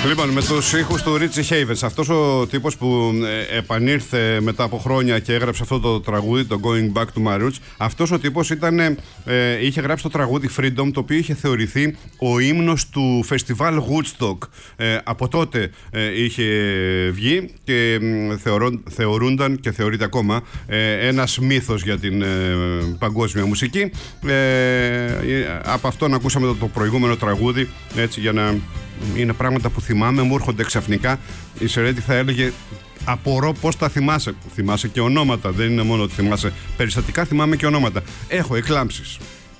Λοιπόν, με τους ήχους του Richie Havens, αυτός ο τύπος που επανήρθε μετά από χρόνια και έγραψε αυτό το τραγούδι, το Going Back to My Roots, αυτός ο τύπος είχε γράψει το τραγούδι Freedom, το οποίο είχε θεωρηθεί ο ύμνος του φεστιβάλ Woodstock. Από τότε είχε βγει και θεωρούνταν και θεωρείται ακόμα ένας μύθος για την παγκόσμια μουσική. Από αυτόν ακούσαμε το προηγούμενο τραγούδι, έτσι, για να... Είναι πράγματα που θυμάμαι, μου έρχονται ξαφνικά. Η Σερέντη θα έλεγε: απορώ πώς τα θυμάσαι. Θυμάσαι και ονόματα, δεν είναι μόνο ότι θυμάσαι περιστατικά, θυμάμαι και ονόματα. Έχω εκλάμψεις.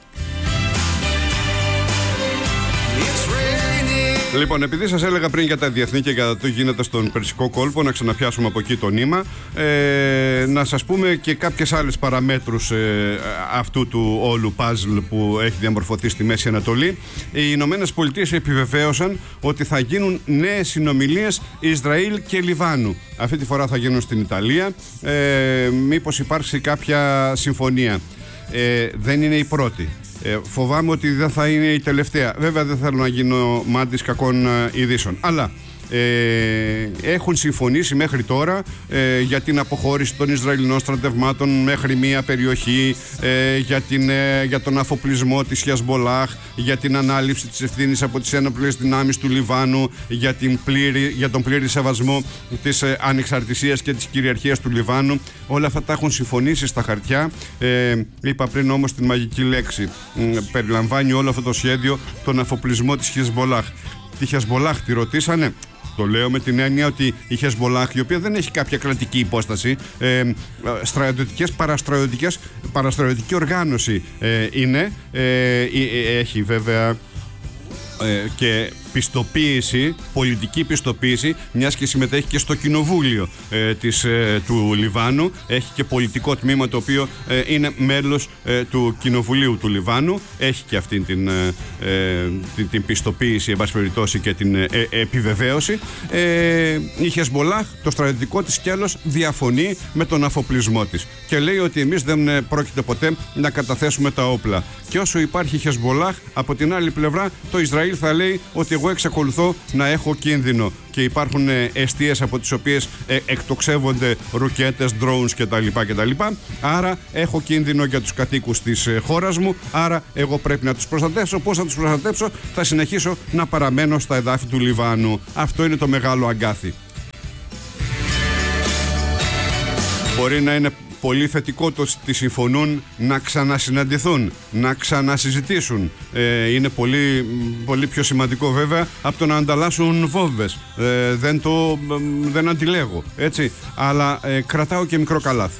Λοιπόν, επειδή σας έλεγα πριν για τα διεθνή και για το τι γίνεται στον Περσικό κόλπο, να ξαναπιάσουμε από εκεί το νήμα, να σας πούμε και κάποιες άλλες παραμέτρους αυτού του όλου puzzle που έχει διαμορφωθεί στη Μέση Ανατολή. Οι Ηνωμένες Πολιτείες επιβεβαίωσαν ότι θα γίνουν νέες συνομιλίες Ισραήλ και Λιβάνου. Αυτή τη φορά θα γίνουν στην Ιταλία. Μήπως υπάρξει κάποια συμφωνία. Δεν είναι η πρώτη. Φοβάμαι ότι δεν θα είναι η τελευταία. Βέβαια δεν θέλω να γίνω μάντης κακών ειδήσεων, αλλά έχουν συμφωνήσει μέχρι τώρα για την αποχώρηση των Ισραηλινών στρατευμάτων μέχρι μία περιοχή, για τον αφοπλισμό της Χεσμπολάχ, για την ανάληψη της ευθύνης από τις ένοπλες δυνάμεις του Λιβάνου, για τον πλήρη σεβασμό της ανεξαρτησίας και της κυριαρχίας του Λιβάνου. Όλα αυτά τα έχουν συμφωνήσει στα χαρτιά. Είπα πριν όμως την μαγική λέξη. Περιλαμβάνει όλο αυτό το σχέδιο τον αφοπλισμό της Χεσμπολάχ. Τη Χεσμπολάχ τη ρωτήσανε. Το λέω με την έννοια ότι η Χεσμπολάχ, η οποία δεν έχει κάποια κρατική υπόσταση, παραστρατιωτική οργάνωση είναι, έχει βέβαια και πιστοποίηση, πολιτική πιστοποίηση, μιας και συμμετέχει και στο κοινοβούλιο του Λιβάνου. Έχει και πολιτικό τμήμα το οποίο είναι μέλος του κοινοβουλίου του Λιβάνου. Έχει και αυτή την πιστοποίηση, εν πάση περιπτώσει, και την επιβεβαίωση. Η Χεσμπολάχ, το στρατιωτικό της σκέλος, διαφωνεί με τον αφοπλισμό της και λέει ότι εμείς δεν πρόκειται ποτέ να καταθέσουμε τα όπλα. Και όσο υπάρχει Χεσμπολάχ, από την άλλη πλευρά το Ισραήλ θα λέει ότι εγώ εξακολουθώ να έχω κίνδυνο και υπάρχουν εστίες από τις οποίες εκτοξεύονται ρουκέτες, drones κτλ. Άρα έχω κίνδυνο για τους κατοίκους της χώρας μου, άρα εγώ πρέπει να τους προστατεύσω. Πώς θα τους προστατεύσω? Θα συνεχίσω να παραμένω στα εδάφη του Λιβάνου. Αυτό είναι το μεγάλο αγκάθι. Μπορεί να είναι πολύ θετικό το ότι συμφωνούν να ξανασυναντηθούν, να ξανασυζητήσουν. Είναι πολύ, πολύ πιο σημαντικό βέβαια από το να ανταλλάσσουν βόμβες. Δεν αντιλέγω, έτσι, αλλά κρατάω και μικρό καλάθι.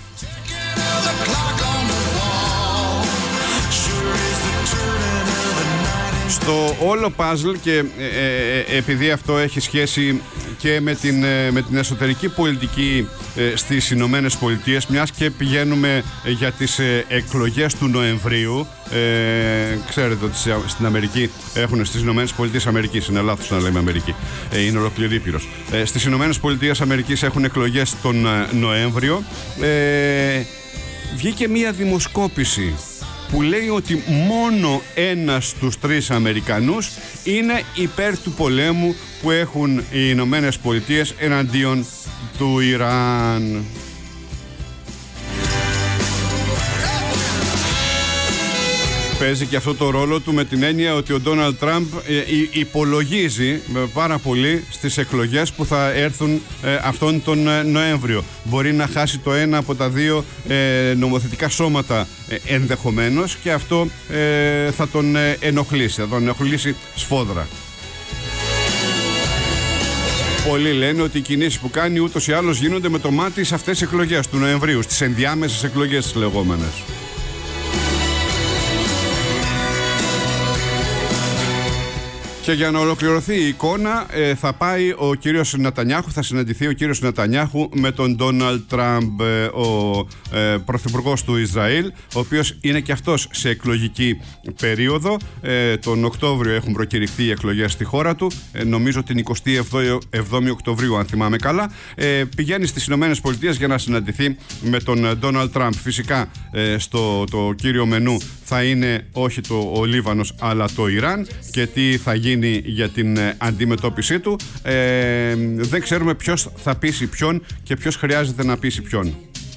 Στο όλο puzzle, και επειδή αυτό έχει σχέση και με την εσωτερική πολιτική στις Ηνωμένες Πολιτείες, μιας και πηγαίνουμε για τις εκλογές του Νοεμβρίου, ξέρετε ότι στην Αμερική έχουν, στις Ηνωμένες Πολιτείες Αμερικής, είναι λάθος να λέμε Αμερική, είναι ολοκληρήπειρος. Στις Ηνωμένες Πολιτείες Αμερικής έχουν εκλογές τον Νοέμβριο. Βγήκε μια δημοσκόπηση που λέει ότι μόνο ένας στους 3 Αμερικανούς είναι υπέρ του πολέμου που έχουν οι Ηνωμένες Πολιτείες εναντίον του Ιράν. Παίζει και αυτό το ρόλο του, με την έννοια ότι ο Ντόναλντ Τραμπ υπολογίζει πάρα πολύ στις εκλογές που θα έρθουν αυτόν τον Νοέμβριο. Μπορεί να χάσει το ένα από τα δύο νομοθετικά σώματα ενδεχομένως, και αυτό θα τον ενοχλήσει σφόδρα. Πολλοί λένε ότι οι κινήσεις που κάνει ούτως ή άλλως γίνονται με το μάτι σε αυτές τις εκλογές του Νοεμβρίου, στις ενδιάμεσες εκλογές τις λεγόμενες. Και για να ολοκληρωθεί η εικόνα, θα πάει ο κύριος Νετανιάχου, θα συναντηθεί ο κύριος Νετανιάχου με τον Ντόναλντ Τραμπ, ο πρωθυπουργός του Ισραήλ, ο οποίος είναι και αυτός σε εκλογική περίοδο. Τον Οκτώβριο έχουν προκηρυχθεί οι εκλογές στη χώρα του, νομίζω την 27η Οκτωβρίου αν θυμάμαι καλά. Πηγαίνει στις Ηνωμένες Πολιτείες για να συναντηθεί με τον Ντόναλντ Τραμπ. Φυσικά στο το κύριο μενού θα είναι όχι ο Λίβανος αλλά το Ιράν και τι θα γίνει για την αντιμετώπιση του. Δεν ξέρουμε ποιος θα πείσει ποιον και ποιος χρειάζεται να πείσει ποιον.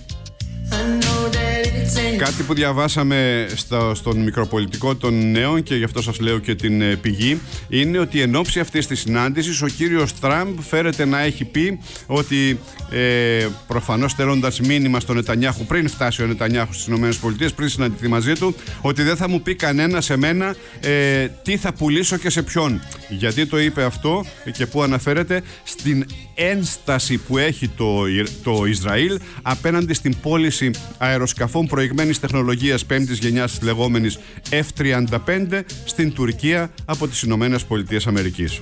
Κάτι που διαβάσαμε στον μικροπολιτικό των νέων και γι' αυτό σας λέω και την πηγή, είναι ότι εν ώψη αυτής της συνάντησης ο κύριος Τραμπ φέρεται να έχει πει ότι προφανώς στέλνοντας μήνυμα στον Νετανιάχου πριν φτάσει ο Νετανιάχου στις ΗΠΑ, πριν συναντηθεί μαζί του, ότι δεν θα μου πει κανένα σε μένα τι θα πουλήσω και σε ποιον. Γιατί το είπε αυτό και που αναφέρεται στην ένσταση που έχει το Ισραήλ απέναντι στην πώληση αεροσκαφών προηγμένης τεχνολογίας πέμπτης γενιάς της λεγόμενης F-35 στην Τουρκία από τις Ηνωμένες Πολιτείες Αμερικής.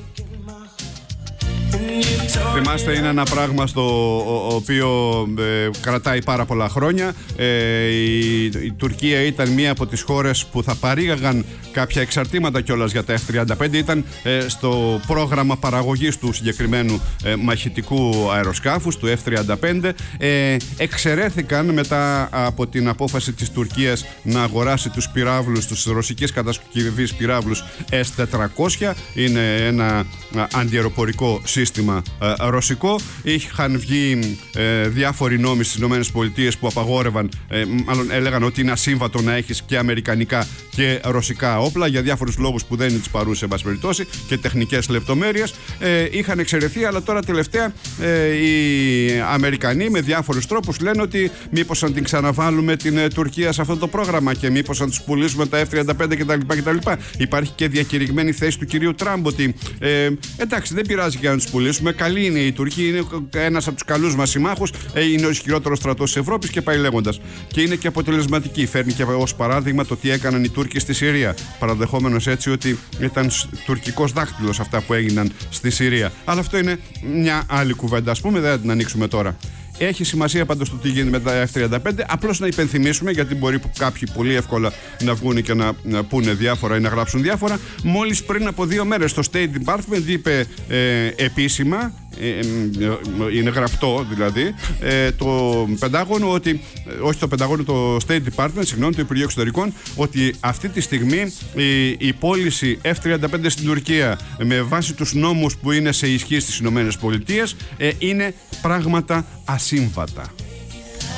Θυμάστε, είναι ένα πράγμα στο οποίο κρατάει πάρα πολλά χρόνια. Η Τουρκία ήταν μία από τις χώρες που θα παρήγαγαν κάποια εξαρτήματα κιόλας για τα F-35. Ήταν στο πρόγραμμα παραγωγής του συγκεκριμένου μαχητικού αεροσκάφους, του F-35. Εξαιρέθηκαν μετά από την απόφαση της Τουρκίας να αγοράσει τους πυράβλους, τους ρωσικής κατασκευής πυράβλους S-400. Είναι ένα αντιαεροπορικό σύστημα ρωσικό. Είχαν βγει διάφοροι νόμοι στις ΗΠΑ που απαγόρευαν, μάλλον έλεγαν ότι είναι ασύμβατο να έχεις και αμερικανικά και ρωσικά όπλα για διάφορους λόγους που δεν είναι τις παρούσες, εν πάση περιπτώσει, και τεχνικές λεπτομέρειες. Είχαν εξαιρεθεί, αλλά τώρα τελευταία οι Αμερικανοί με διάφορους τρόπους λένε ότι μήπως αν την ξαναβάλουμε την Τουρκία σε αυτό το πρόγραμμα και μήπως αν τους πουλήσουμε τα F-35 κτλ. Υπάρχει και διακηρυγμένη θέση του κυρίου Τραμπ ότι εντάξει, δεν πειράζει και να τους πουλήσουμε. Καλή είναι η Τουρκία, είναι ένας από τους καλούς μας συμμάχους, είναι ο ισχυρότερος στρατός της Ευρώπης και πάει λέγοντας. Και είναι και αποτελεσματική. Φέρνει και ως παράδειγμα το τι έκαναν οι Τούρκοι στη Συρία. Παραδεχόμενος έτσι ότι ήταν τουρκικός δάκτυλος αυτά που έγιναν στη Συρία. Αλλά αυτό είναι μια άλλη κουβέντα, ας πούμε, δεν θα την ανοίξουμε τώρα. Έχει σημασία πάντως το τι γίνεται με τα F-35. Απλώς να υπενθυμίσουμε, γιατί μπορεί κάποιοι πολύ εύκολα να βγουν και να πούνε διάφορα ή να γράψουν διάφορα. Μόλις πριν από 2 μέρες το State Department είπε επίσημα, είναι γραπτό δηλαδή, το Πεντάγωνο ότι, όχι το Πεντάγωνο, το State Department, συγγνώμη, το Υπουργείο Εξωτερικών, ότι αυτή τη στιγμή η πώληση F-35 στην Τουρκία με βάση τους νόμους που είναι σε ισχύ στις ΗΠΑ είναι πράγματα ασύμβατα.